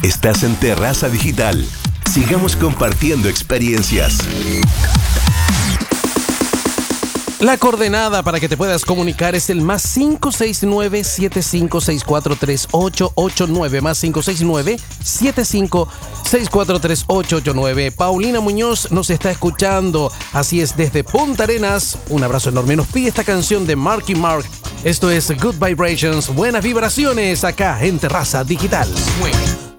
Estás en Terraza Digital. Sigamos compartiendo experiencias. La coordenada para que te puedas comunicar es el más 569-7564-3889, más 569-7564-3889. Paulina Muñoz nos está escuchando, así es, desde Punta Arenas. Un abrazo enorme. Nos pide esta canción de Marky Mark. Esto es Good Vibrations, buenas vibraciones acá en Terraza Digital. Bueno.